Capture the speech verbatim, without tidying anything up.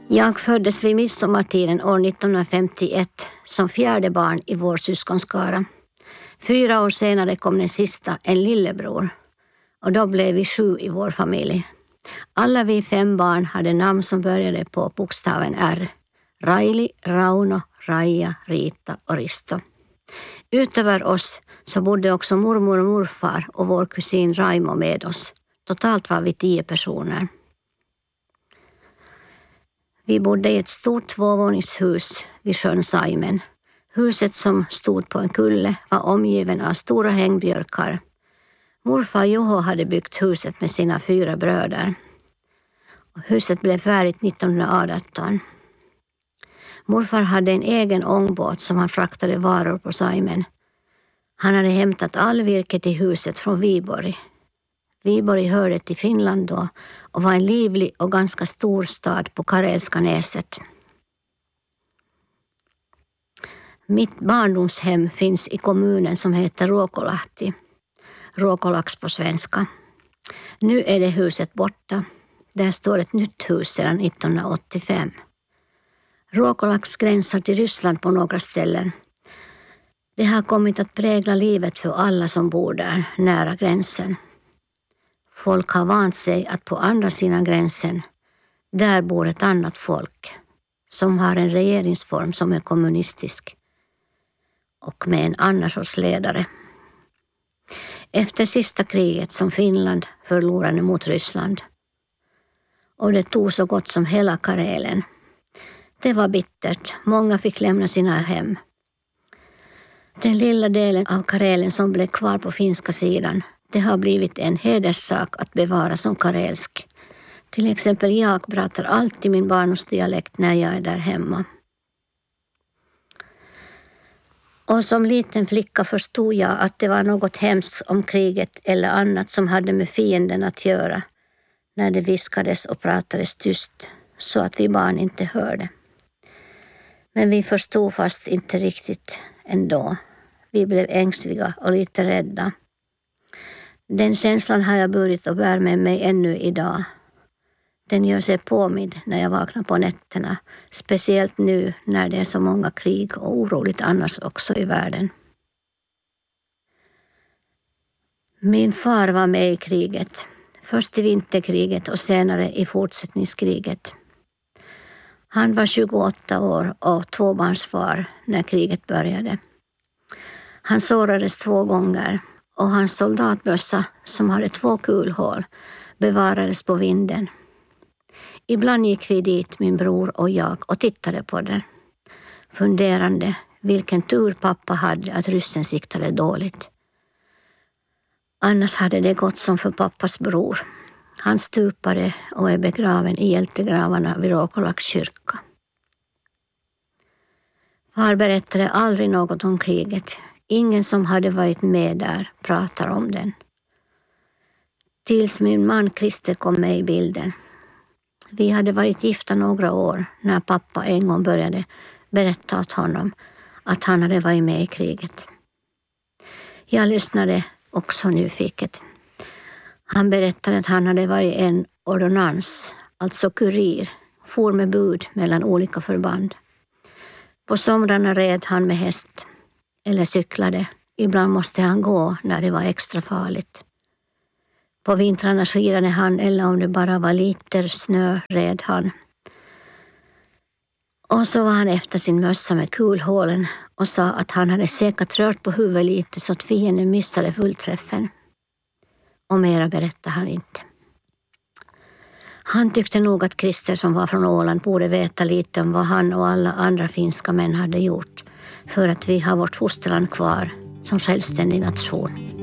Jag föddes vid midsommartiden år nittonhundrafemtioett som fjärde barn i vår syskonskara. Fyra år senare kom den sista, en lillebror. Och då blev vi sju i vår familj. Alla vi fem barn hade namn som började på bokstaven R. Raili, Rauno, Raija, Rita och Risto. Utöver oss så bodde också mormor och morfar och vår kusin Raimo med oss. Totalt var vi tio personer. Vi bodde i ett stort tvåvåningshus vid sjön Saimen. Huset som stod på en kulle var omgiven av stora hängbjörkar. Morfar Juho hade byggt huset med sina fyra bröder. Huset blev färdigt nittonhundraarton. Morfar hade en egen ångbåt som han fraktade varor på Saimen. Han hade hämtat all virke till huset från Viborg. Viborg hörde till Finland då och var en livlig och ganska stor stad på Karelska näset. Mitt barndomshem finns i kommunen som heter Ruokolahti. Ruokolax på svenska. Nu är det huset borta. Där står ett nytt hus sedan nittonhundraåttiofem. Ruokolax gränsar till Ryssland på några ställen. Det har kommit att prägla livet för alla som bor där, nära gränsen. Folk har vant sig att på andra sidan gränsen, där bor ett annat folk som har en regeringsform som är kommunistisk och med en annan sorts ledare. Efter sista kriget som Finland förlorade mot Ryssland och det tog så gott som hela Karelen. Det var bittert. Många fick lämna sina hem. Den lilla delen av Karelen som blev kvar på finska sidan, det har blivit en hederssak att bevara som karelsk. Till exempel jag pratar alltid min barndomsdialekt när jag är där hemma. Och som liten flicka förstod jag att det var något hemskt om kriget eller annat som hade med fienden att göra när det viskades och pratades tyst så att vi barn inte hörde. Men vi förstod fast inte riktigt ändå. Vi blev ängsliga och lite rädda. Den känslan har jag burit och bär med mig ännu idag. Den gör sig påmind när jag vaknar på nätterna. Speciellt nu när det är så många krig och oroligt annars också i världen. Min far var med i kriget. Först i vinterkriget och senare i fortsättningskriget. Han var tjugoåtta år och tvåbarnsfar när kriget började. Han sårades två gånger och hans soldatbössa som hade två kulhål bevarades på vinden. Ibland gick vi dit, min bror och jag, och tittade på den. Funderande vilken tur pappa hade att ryssen siktade dåligt. Annars hade det gått som för pappas bror. Han stupade och är begraven i hjältegravarna vid Ruokolax kyrka. Far berättade aldrig något om kriget. Ingen som hade varit med där pratar om den. Tills min man Christer kom med i bilden. Vi hade varit gifta några år när pappa en gång började berätta åt honom att han hade varit med i kriget. Jag lyssnade också nyfiket. Han berättade att han hade varit en ordonnans, alltså kurir, for med bud mellan olika förband. På somrarna red han med häst eller cyklade. Ibland måste han gå när det var extra farligt. På vintrarna skidade han eller om det bara var lite snö red han. Och så var han efter sin mössa med kulhålen och sa att han hade säkert rört på huvudet lite så att fienden missade fullträffen. Och mera berättade han inte. Han tyckte nog att Christer som var från Åland borde veta lite om vad han och alla andra finska män hade gjort för att vi har vårt fosterland kvar som självständig nation.